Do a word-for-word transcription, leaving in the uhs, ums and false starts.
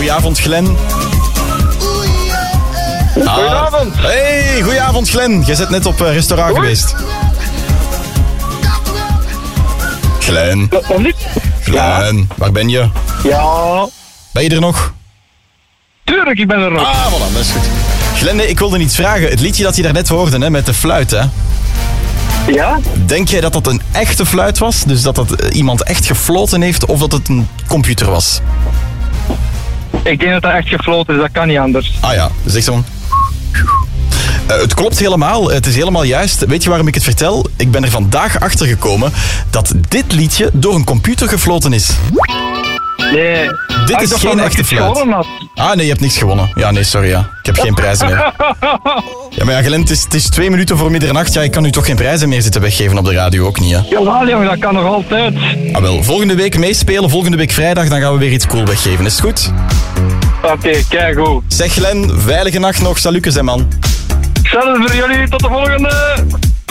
Goedenavond, Glenn. Ah. Goedenavond. Hey, goedenavond, Glenn. Jij bent net op uh, restaurant Hoi. geweest. Glenn. Of niet? Glenn, waar ben je? Ja. Ben je er nog? Tuurlijk, ik ben er nog. Ah, voilà, dat is goed. Glenn, nee, ik wilde iets vragen. Het liedje dat je daarnet hoorde, hè, met de fluit, hè? Ja? Denk jij dat dat een echte fluit was? Dus dat dat uh, iemand echt gefloten heeft, of dat het een computer was? Ik denk dat dat echt gefloten is, dat kan niet anders. Ah ja, dus echt zo. Uh, het klopt helemaal, het is helemaal juist. Weet je waarom ik het vertel? Ik ben er vandaag achter gekomen dat dit liedje door een computer gefloten is. Nee. Dit Ah, is ik dacht geen dat echte ik het fluit. gewonnen had. Ah nee, je hebt niks gewonnen. Ja, nee, sorry. Ja. Ik heb geen prijzen meer. Ja, maar ja, Glenn, het is, het is twee minuten voor middernacht. Ja, ik kan u toch geen prijzen meer zitten weggeven op de radio, ook niet, hè? Jawel, jongen, dat kan nog altijd. Ah, wel, volgende week meespelen, volgende week vrijdag, dan gaan we weer iets cool weggeven. Is het goed? Oké, okay, kijk goed. Zeg Glenn, veilige nacht nog. Salutjes, hè, man. Hetzelfde voor jullie, tot de volgende.